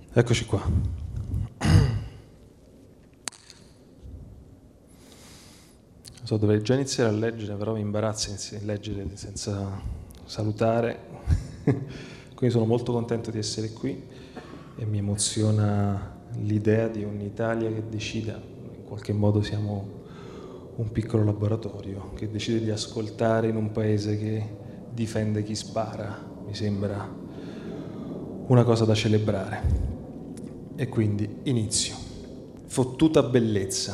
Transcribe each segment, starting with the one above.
Eccoci qua. So, dovrei già iniziare a leggere, però mi imbarazza leggere senza salutare. Quindi sono molto contento di essere qui e mi emoziona l'idea di un'Italia che decida, in qualche modo siamo un piccolo laboratorio, che decide di ascoltare in un paese che difende chi spara. Mi sembra una cosa da celebrare. E quindi inizio. Fottuta bellezza.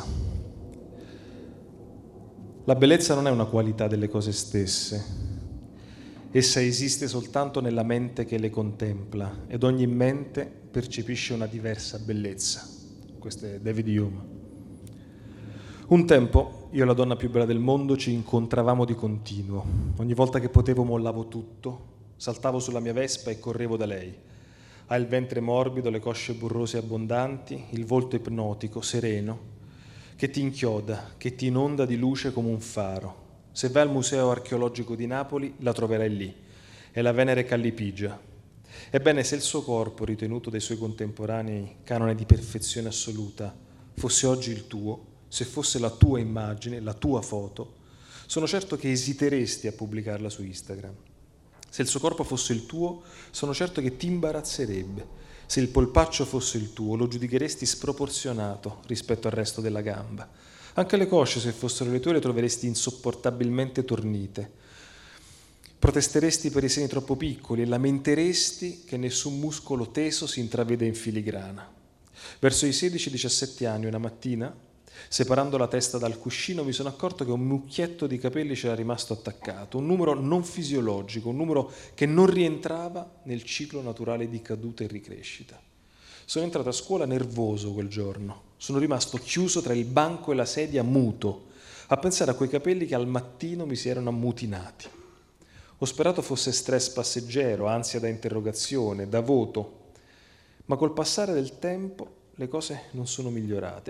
La bellezza non è una qualità delle cose stesse. Essa esiste soltanto nella mente che le contempla ed ogni mente percepisce una diversa bellezza. Questo è David Hume. Un tempo io e la donna più bella del mondo ci incontravamo di continuo. Ogni volta che potevo mollavo tutto, saltavo sulla mia Vespa e correvo da lei. Ha il ventre morbido, le cosce burrose e abbondanti, il volto ipnotico, sereno, che ti inchioda, che ti inonda di luce come un faro. Se vai al Museo Archeologico di Napoli, la troverai lì. È la Venere Callipigia. Ebbene, se il suo corpo, ritenuto dai suoi contemporanei canone di perfezione assoluta, fosse oggi il tuo, se fosse la tua immagine, la tua foto, sono certo che esiteresti a pubblicarla su Instagram. Se il suo corpo fosse il tuo, sono certo che ti imbarazzerebbe. Se il polpaccio fosse il tuo, lo giudicheresti sproporzionato rispetto al resto della gamba. Anche le cosce, se fossero le tue, le troveresti insopportabilmente tornite. Protesteresti per i seni troppo piccoli e lamenteresti che nessun muscolo teso si intravede in filigrana. Verso i 16-17 anni, una mattina, separando la testa dal cuscino, mi sono accorto che un mucchietto di capelli c'era rimasto attaccato, un numero non fisiologico, un numero che non rientrava nel ciclo naturale di caduta e ricrescita. Sono entrato a scuola nervoso quel giorno, sono rimasto chiuso tra il banco e la sedia muto, a pensare a quei capelli che al mattino mi si erano ammutinati. Ho sperato fosse stress passeggero, ansia da interrogazione, da voto, ma col passare del tempo le cose non sono migliorate.